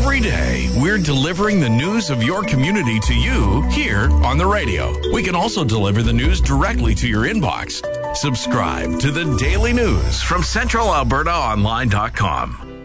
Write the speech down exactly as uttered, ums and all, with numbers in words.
Every day, we're delivering the news of your community to you here on the radio. We can also deliver the news directly to your inbox. Subscribe to the Daily News from Central Alberta Online dot com.